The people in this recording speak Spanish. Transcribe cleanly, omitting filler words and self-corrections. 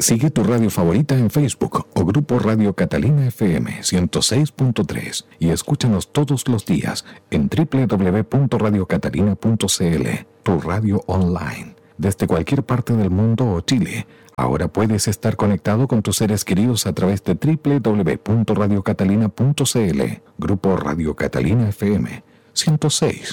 Sigue tu radio favorita en Facebook o Grupo Radio Catalina FM 106.3 y escúchanos todos los días en www.radiocatalina.cl, tu radio online. Desde cualquier parte del mundo o Chile, ahora puedes estar conectado con tus seres queridos a través de www.radiocatalina.cl. Grupo Radio Catalina FM 106.